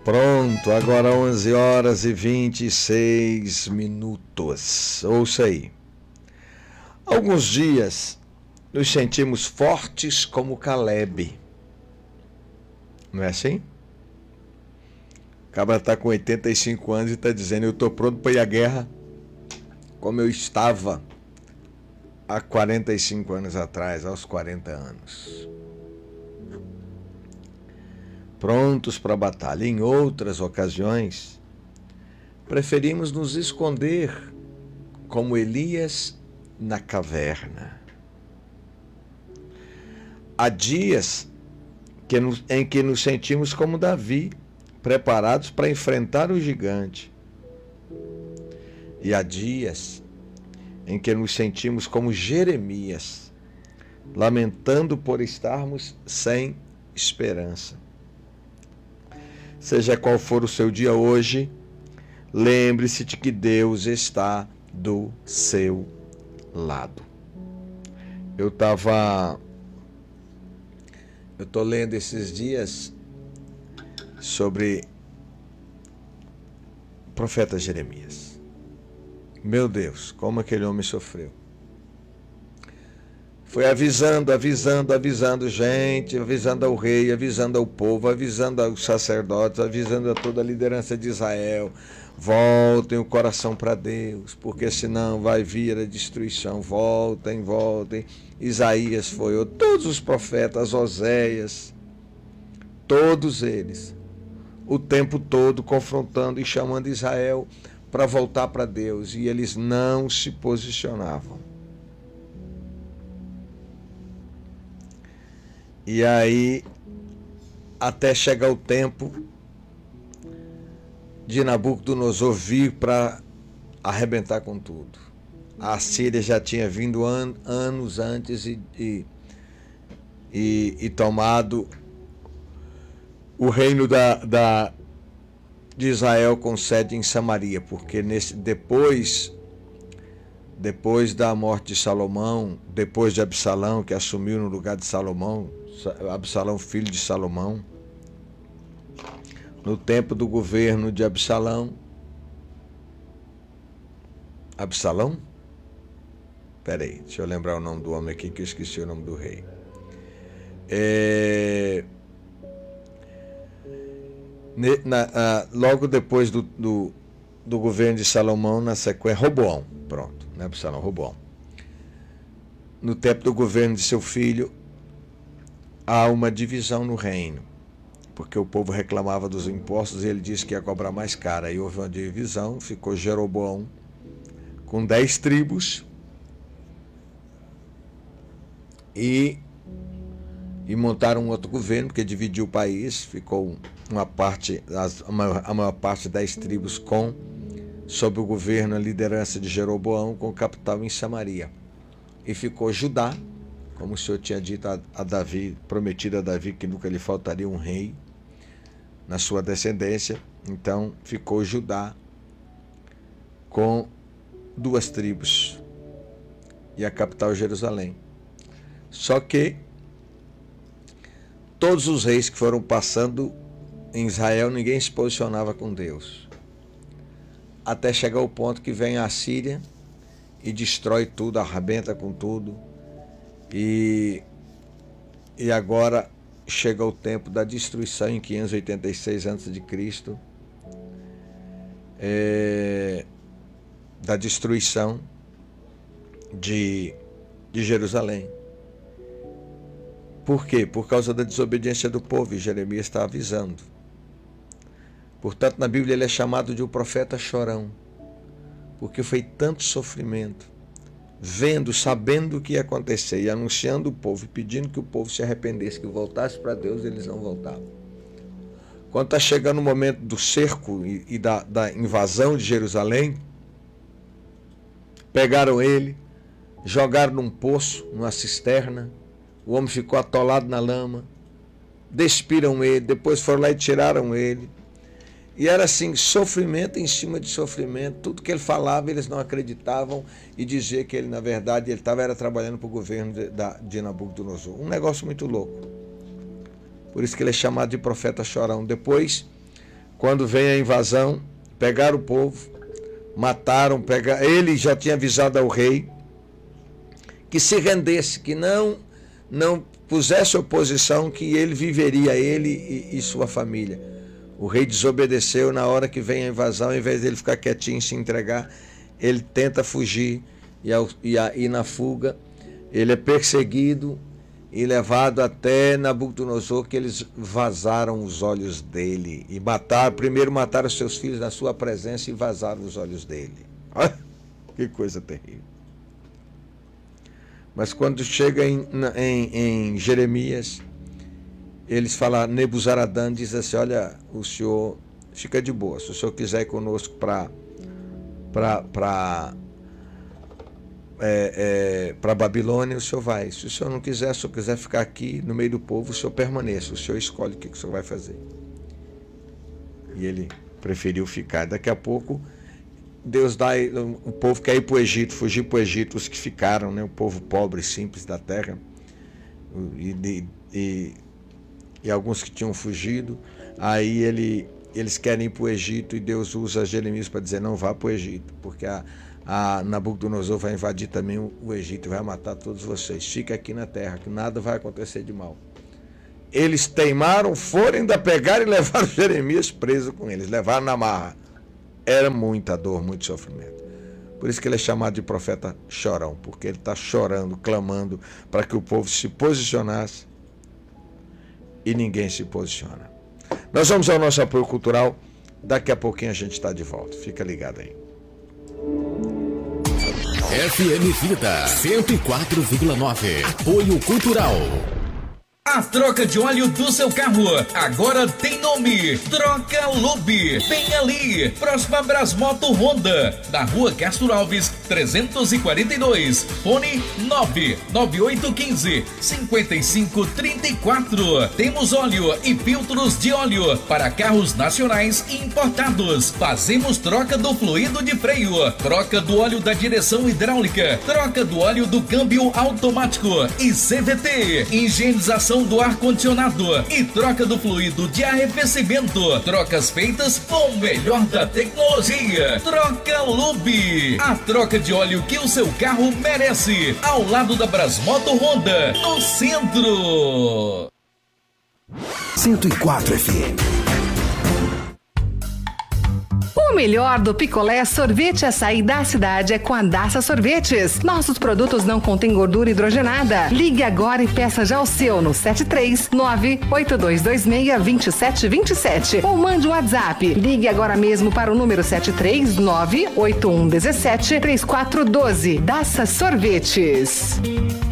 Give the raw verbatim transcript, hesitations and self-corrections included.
Pronto, agora onze horas e vinte e seis minutos. Ouça aí. Alguns dias nos sentimos fortes como Caleb. Não é assim? O cabra está com oitenta e cinco anos e está dizendo: eu estou pronto para ir à guerra como eu estava há quarenta e cinco anos atrás, aos quarenta anos. Prontos para a batalha. Em outras ocasiões, preferimos nos esconder como Elias na caverna. Há dias que nos, em que nos sentimos como Davi, preparados para enfrentar o gigante. E há dias em que nos sentimos como Jeremias, lamentando por estarmos sem esperança. Seja qual for o seu dia hoje, lembre-se de que Deus está do seu lado. Eu estava... Eu estou lendo esses dias sobre o profeta Jeremias. Meu Deus, como aquele homem sofreu. Foi avisando, avisando, avisando gente, avisando ao rei, avisando ao povo, avisando aos sacerdotes, avisando a toda a liderança de Israel. Voltem o coração para Deus, porque senão vai vir a destruição. Voltem, voltem. Isaías foi, todos os profetas, Oséias, todos eles, o tempo todo confrontando e chamando Israel para voltar para Deus, e eles não se posicionavam. E aí, até chegar o tempo de Nabucodonosor vir para arrebentar com tudo. A Síria já tinha vindo an anos antes e, e, e, e tomado o reino da, da, de Israel com sede em Samaria, porque nesse, depois, depois da morte de Salomão, depois de Absalão, que assumiu no lugar de Salomão, Absalão, filho de Salomão, no tempo do governo de Absalão, Absalão? Peraí, deixa eu lembrar o nome do homem aqui, que eu esqueci o nome do rei. É... Na, a, logo depois do, do, do governo de Salomão, na sequência, Roboão, pronto, não é Absalão, Roboão. No tempo do governo de seu filho, há uma divisão no reino, porque o povo reclamava dos impostos e ele disse que ia cobrar mais caro. Aí houve uma divisão, ficou Jeroboão com dez tribos e, e montaram um outro governo, porque dividiu o país, ficou uma parte, a maior, a maior parte das tribos com, sob o governo, a liderança de Jeroboão, com capital em Samaria. E ficou Judá, como o Senhor tinha dito a, a Davi, prometido a Davi que nunca lhe faltaria um rei na sua descendência. Então ficou Judá com duas tribos e a capital Jerusalém. Só que todos os reis que foram passando em Israel, ninguém se posicionava com Deus. Até chegar ao ponto que vem a Síria e destrói tudo, arrebenta com tudo. E, e agora chega o tempo da destruição em quinhentos e oitenta e seis antes de Cristo, é, da destruição de, de Jerusalém. Por quê? Por causa da desobediência do povo, e Jeremias está avisando. Portanto, na Bíblia ele é chamado de o profeta chorão, porque foi tanto sofrimento, vendo, sabendo o que ia acontecer e anunciando o povo, pedindo que o povo se arrependesse, que voltasse para Deus, eles não voltavam. Quando está chegando o momento do cerco e, e da, da invasão de Jerusalém, pegaram ele, jogaram num poço, numa cisterna, o homem ficou atolado na lama, despiram ele, depois foram lá e tiraram ele. E era assim, sofrimento em cima de sofrimento. Tudo que ele falava, eles não acreditavam e diziam que ele, na verdade, ele estava era trabalhando para o governo de, de Nabucodonosor. Um negócio muito louco. Por isso que ele é chamado de profeta chorão. Depois, quando vem a invasão, pegaram o povo, mataram, pegaram, ele já tinha avisado ao rei que se rendesse, que não, não pusesse oposição, que ele viveria, ele e, e sua família. O rei desobedeceu. Na hora que vem a invasão, ao invés dele ficar quietinho e se entregar, ele tenta fugir, e, ao, e, a, e na fuga ele é perseguido e levado até Nabucodonosor, que eles vazaram os olhos dele e mataram, primeiro mataram seus filhos na sua presença e vazaram os olhos dele. Olha, que coisa terrível. Mas quando chega em, em, em Jeremias, eles falam, Nebuzaradã diz assim, olha, o senhor fica de boa, se o senhor quiser ir conosco para para É, é, para Babilônia, o senhor vai. Se o senhor não quiser, se o senhor quiser ficar aqui no meio do povo, o senhor permaneça, o senhor escolhe o que, que o senhor vai fazer. E ele preferiu ficar. Daqui a pouco Deus dá, o povo quer ir para o Egito, fugir para o Egito, os que ficaram, né, o povo pobre e simples da terra, e, e, e alguns que tinham fugido. Aí ele, eles querem ir para o Egito, e Deus usa Jeremias para dizer, não vá para o Egito, porque a A Nabucodonosor vai invadir também o Egito, vai matar todos vocês. Fica aqui na terra, que nada vai acontecer de mal. Eles teimaram, foram ainda pegar e levaram Jeremias preso com eles, levaram na marra. Era muita dor, muito sofrimento. Por isso que ele é chamado de profeta chorão, porque ele está chorando, clamando para que o povo se posicionasse, e ninguém se posiciona. Nós vamos ao nosso apoio cultural, daqui a pouquinho a gente está de volta. Fica ligado aí. F M Vida cento e quatro vírgula nove. Apoio Cultural. A troca de óleo do seu carro agora tem nome: Troca Lube. Bem ali, próxima a Brasmoto Honda, na rua Castro Alves, trezentos e quarenta e dois. Fone nove nove oito um cinco, cinco cinco três quatro. Temos óleo e filtros de óleo para carros nacionais e importados. Fazemos troca do fluido de freio, troca do óleo da direção hidráulica, troca do óleo do câmbio automático e C V T, higienização do ar-condicionado e troca do fluido de arrefecimento. Trocas feitas com o melhor da tecnologia. Troca Lube. A troca de óleo que o seu carro merece. Ao lado da Brasmoto Honda, no centro. cento e quatro F M. O melhor do picolé, sorvete e açaí da cidade é com a Daça Sorvetes. Nossos produtos não contêm gordura hidrogenada. Ligue agora e peça já o seu no sete três nove oito dois dois seis dois sete dois sete ou mande um WhatsApp. Ligue agora mesmo para o número sete três nove oito um um sete três quatro um dois. Daça Sorvetes.